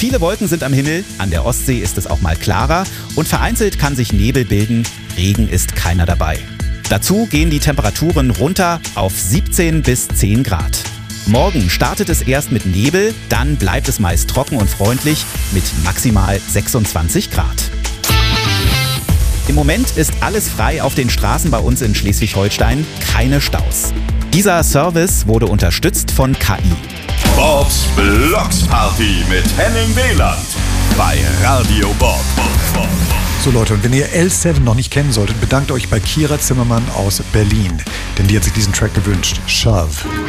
Viele Wolken sind am Himmel, an der Ostsee ist es auch mal klarer und vereinzelt kann sich Nebel bilden, Regen ist keiner dabei. Dazu gehen die Temperaturen runter auf 17 bis 10 Grad. Morgen startet es erst mit Nebel, dann bleibt es meist trocken und freundlich mit maximal 26 Grad. Im Moment ist alles frei auf den Straßen bei uns in Schleswig-Holstein, keine Staus. Dieser Service wurde unterstützt von KI. Bobs Blocksparty mit Henning Wieland bei Radio Bob. So Leute, und wenn ihr L7 noch nicht kennen solltet, bedankt euch bei Kira Zimmermann aus Berlin, denn die hat sich diesen Track gewünscht. Shove.